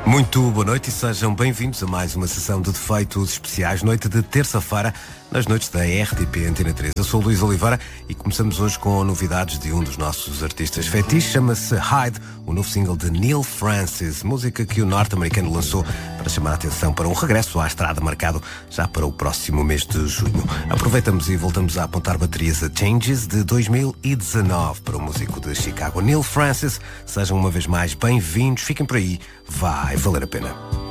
Muito boa noite e sejam bem-vindos a mais uma sessão de Defeitos Especiais, noite de terça-feira, nas noites da RTP Antena 3. Eu sou o Luís Oliveira e começamos hoje com novidades de um dos nossos artistas fetiches, chama-se Hyde, o novo single de Neil Francis, música que o norte-americano lançou para chamar a atenção para um regresso à estrada marcado já para o próximo mês de junho. Aproveitamos e voltamos a apontar baterias a Changes de 2019 para o músico de Chicago, Neil Francis. Sejam uma vez mais bem-vindos, fiquem por aí, vai valer a pena.